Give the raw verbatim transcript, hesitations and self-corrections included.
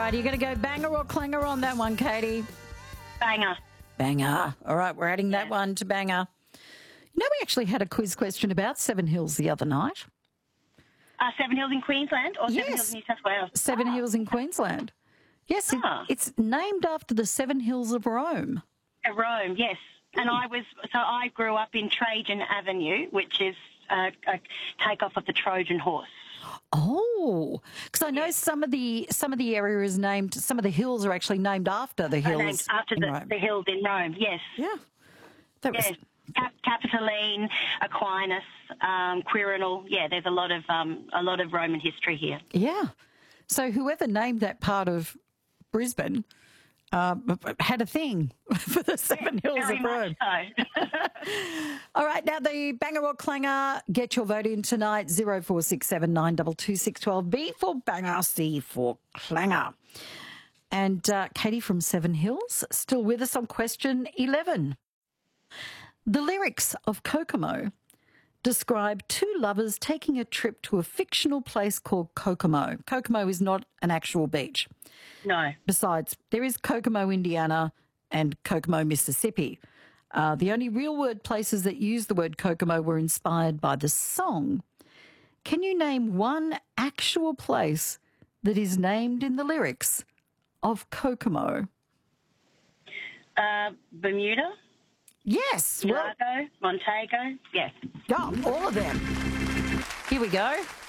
right, are you going to go banger or clanger on that one, Katie? Banger. Banger. All right, we're adding that one to banger. You know, we actually had a quiz question about Seven Hills the other night. Uh, Seven Hills in Queensland or Seven Yes. Hills in New South Wales? Seven Ah. Hills in Queensland. Yes, it, Ah. it's named after the Seven Hills of Rome. At Rome, yes. And I was, so I grew up in Trajan Avenue, which is uh, a takeoff of the Trojan horse. Oh, because I know some of the some of the area is named. Some of the hills are actually named after the hills. Uh, named after in the, Rome. the hills in Rome, yes. Yeah, that was. Yes. Cap- Capitoline, Aquinas, um, Quirinal. Yeah, there's a lot of um, a lot of Roman history here. Yeah. So whoever named that part of Brisbane uh, had a thing for the Seven Hills Very of Rome. much so. All right, now the banger or clanger, get your vote in tonight, zero four six seven nine two two six one two. B for banger, C for clanger. And uh, Katie from Seven Hills, still with us on question eleven. The lyrics of Kokomo describe two lovers taking a trip to a fictional place called Kokomo. Kokomo is not an actual beach. No. Besides, there is Kokomo, Indiana and Kokomo, Mississippi. Uh, the only real word places that use the word Kokomo were inspired by the song. Can you name one actual place that is named in the lyrics of Kokomo? Uh, Bermuda? Yes. Well, Monaco? Montego? Yes. yeah, all of them. Here we go.